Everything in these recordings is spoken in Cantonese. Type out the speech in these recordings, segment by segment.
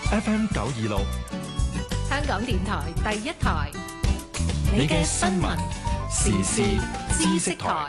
FM 926， 香港電台第一台， 你嘅新聞時事知識台。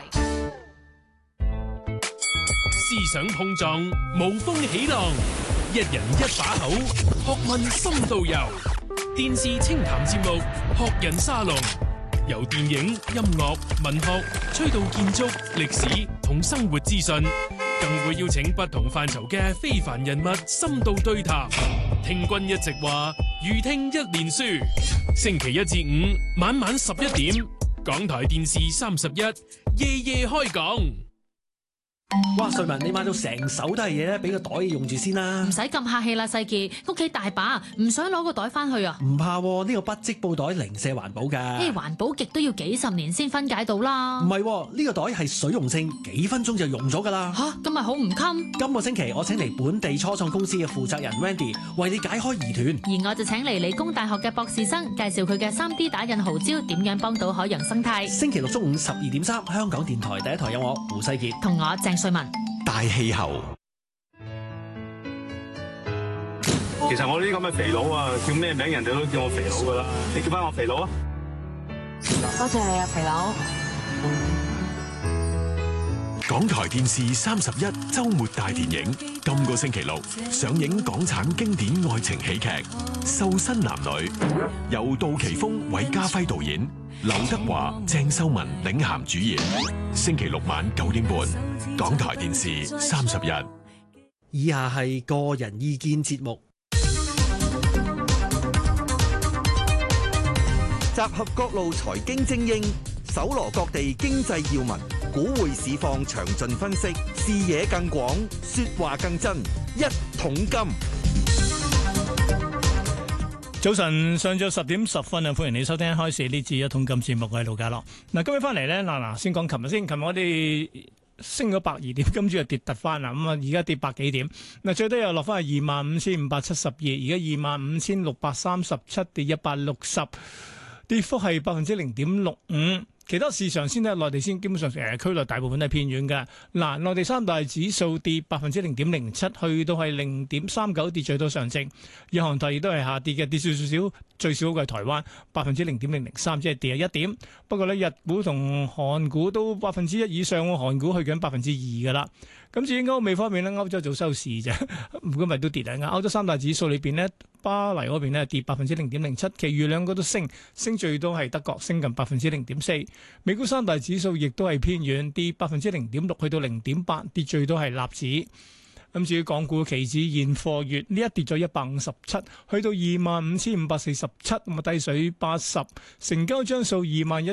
思想碰撞，無風起浪，一人一把口，學問深度遊。電視清談節目，學人沙龍，由電影、音樂、文學吹到建築、歷史同生活資訊，更會邀請不同範疇嘅非凡人物深度對談。聽君一席話，如聽一年書。星期一至五晚晚11點，港台電視31，夜夜開講。 哇！瑞文，你買到成手都係嘢咧，俾個袋用住先啦。 唔使咁客氣啦，世傑，屋企大把，唔想攞個袋翻去啊。 唔怕喎，呢個不織布袋零舍環保㗎。 環保極都要幾十年先分解到啦。 唔係喎，呢個袋係水溶性，幾分鐘就溶咗㗎啦。 吓，咁咪好唔襟。 今個星期我請嚟本地初創公司嘅負責人 Wendy 為你解開疑團， 而我就請嚟理工大學嘅博士生介紹佢嘅 3D 打印號招點樣幫到海洋生態。 星期六中午12.3，香港電台第一台有我胡世傑同我鄭瑞文。 大氣候， 其實我呢啲咁嘅肥佬啊，叫咩名人哋都叫我肥佬噶啦，你叫翻我肥佬啊！ 多謝你啊，肥佬。 港台電視31週末大電影，今個星期六上映港產經典愛情喜劇《瘦身男女》，由杜琪峰、韋家輝導演，劉德華、鄭秀文領銜主演。星期六晚9點半，港台電視31。 以下係個人意見節目， 集合各路財經精英，搜羅各地經濟要聞，股匯市況詳盡分析，視野更廣，說話更真。一桶金。 早晨，上晝10點10分啊！歡迎你收聽開市呢次一桶金節目，我係盧家樂。嗱，今日翻嚟咧，嗱，先講琴日先。琴日我哋升咗102點，今朝又跌突翻啦。咁啊，而家跌100幾點。嗱，最低又落翻係25,572，而家25,637，跌160，跌幅係0.65%。其他市場先睇內地先，基本上區內大部分都係偏軟嘅。嗱，內地三大指數跌0.07%，去到係0.39，跌最多上證。日韓台亦都係下跌嘅，跌少少，最少嘅係台灣0.003，即係跌1點。不過咧，日股同韓股都1%以上，韓股去緊2%噶啦。咁至於歐美方面咧，歐洲早收市啫，今日都跌啊！歐洲三大指數裏邊呢，巴黎嗰邊咧跌0.07%，其餘兩個都升最多係德國升近0.04%。美股三大指數亦都係偏軟，跌0.06%去到0.8，跌最多係納指。咁至於港股期指現貨月呢，一跌咗157，去到25,547，咁啊低水80，成交張數21,000